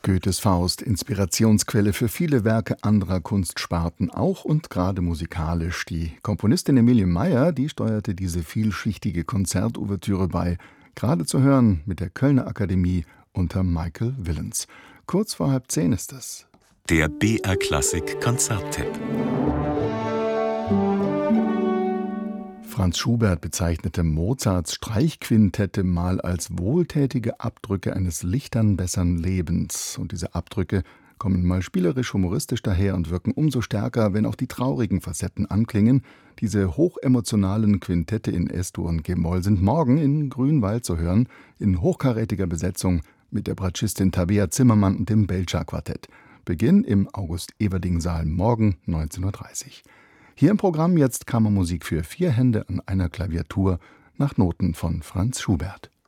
Goethes Faust, Inspirationsquelle für viele Werke anderer Kunstsparten, auch und gerade musikalisch. Die Komponistin Emilie Meier, die steuerte diese vielschichtige Konzertouvertüre bei, gerade zu hören mit der Kölner Akademie unter Michael Willens. Kurz vor 9:30 ist es. Der BR Klassik Konzerttipp. Franz Schubert bezeichnete Mozarts Streichquintette mal als wohltätige Abdrücke eines lichtern, bessern Lebens. Und diese Abdrücke kommen mal spielerisch-humoristisch daher und wirken umso stärker, wenn auch die traurigen Facetten anklingen. Diese hochemotionalen Quintette in Es-Dur und G-Moll sind morgen in Grünwald zu hören, in hochkarätiger Besetzung mit der Bratschistin Tabea Zimmermann und dem Belcher-Quartett. Beginn im August-Everding-Saal morgen 19:30 Uhr. Hier im Programm jetzt Kammermusik für 4 Hände an einer Klaviatur nach Noten von Franz Schubert.